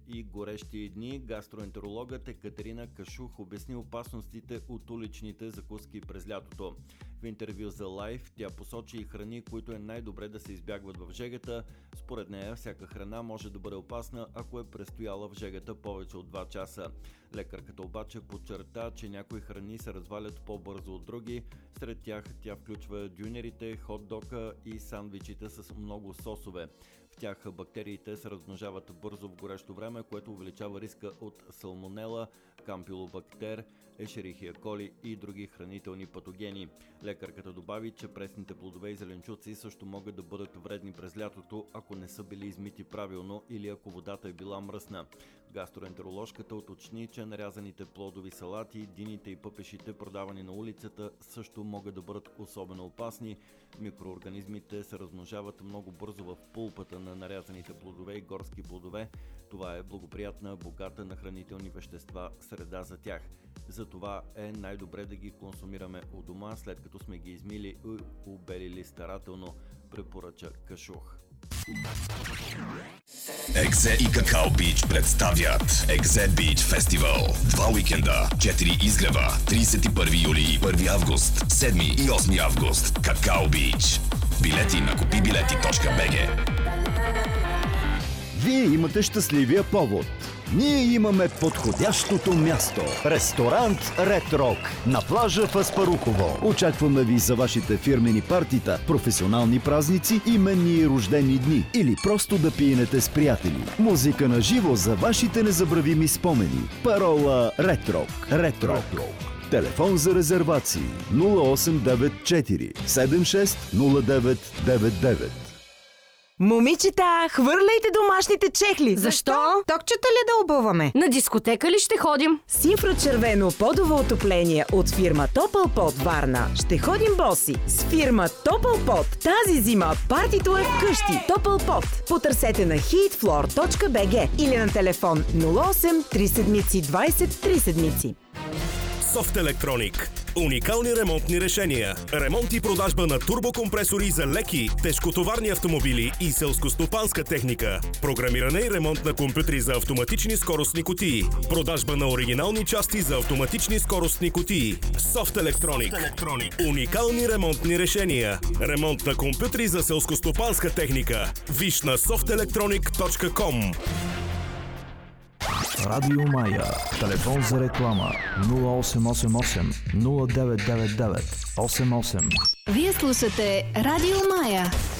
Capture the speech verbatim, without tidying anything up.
и горещи дни гастроентерологът Екатерина Кашух обясни опасностите от уличните закуски през лятото. В интервю за Лайф тя посочи и храни, които е най-добре да се избягват в жегата. Според нея всяка храна може да бъде опасна, ако е престояла в жегата повече от два часа. Лекарката обаче подчерта, че някои храни се развалят по-бързо от други. Сред тях тя включва дюнерите, хот-дога и сандвичите с много сосове. В тях бактериите се размножават бързо в горещо време, което увеличава риска от салмонела, кампилобактер, ешерихия коли и други хранителни патогени. Лекарката добави, че пресните плодове и зеленчуци също могат да бъдат вредни през лятото, ако не са били измити правилно или ако водата е била мръсна. Гастроентероложката уточни, че нарязаните плодови салати, дините и пъпешите, продавани на улицата, също могат да бъдат особено опасни. Микроорганизмите се размножават много бързо в пулпата на нарязаните плодове и горски плодове. Това е благоприятна, богата на хранителни вещества среда за тях. Затова е най-добре да ги консумираме у дома, след като сме ги измили и обелили старателно, препоръча Кашух. Екзе и Какао Бич представят Екзе Бич Фестивал. Два уикенда, четири изгрева, тридесет и първи юли, първи август, седми и осми август. Какао Бич. Билети на купи билети точка би джи. Вие имате щастливия повод. Ние имаме подходящото място. Ресторант Ред Рок на плажа в Аспарухово. Очакваме ви за вашите фирмени партита, професионални празници, именни и рождени дни или просто да пиенете с приятели. Музика на живо за вашите незабравими спомени. Парола Ред Рок. Ред Рок. Телефон за резервации нула осем девет четири седем шест нула девет девет девет. Момичета, хвърляйте домашните чехли! Защо? Токчета ли да обуваме? На дискотека ли ще ходим? С инфрачервено подово отопление от фирма Топълпот Варна ще ходим боси. С фирма Топълпот тази зима партито е вкъщи. Топълпот. Потърсете на хит флор точка би джи или на телефон нула осем три седмици двайсет три седмици. Софт Електроник. Уникални ремонтни решения. Ремонт и продажба на турбокомпресори за леки, тежкотоварни автомобили и селскостопанска техника. Програмиране и ремонт на компютри за автоматични скоростни кутии. Продажба на оригинални части за автоматични скоростни кутии. Софт Електроник. Уникални ремонтни решения. Ремонт на компютри за селскостопанска техника. Виж на софт електроник точка ком. Радио Мая. Телефон за реклама нула осем осем осем нула девет девет девет осем осем. Вие слушате Радио Мая.